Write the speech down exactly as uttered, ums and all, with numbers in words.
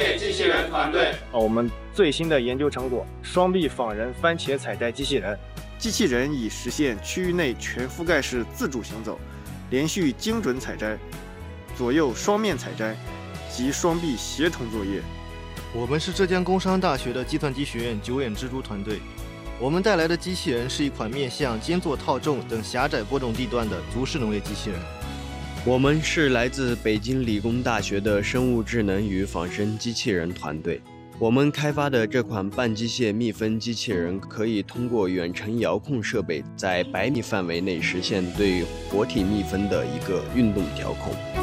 界机器人团队。 我们最新的研究成果：双臂仿人番茄采摘机器人。 机器人已实现区域内全覆盖式自主行走、连续精准采摘、左右双面采摘及双臂协同作业。 我们是浙江工商大学的计算机学院九眼蜘蛛团队。我们带来的机器人是一款面向肩作套重等狭窄播种地段的足式农业机器人。 我们是来自北京理工大学的生物智能与仿生机器人团队。我们开发的这款半机械密分机器人可以通过远程遥控设备，在百米范围内实现对活体蜜蜂的一个运动调控。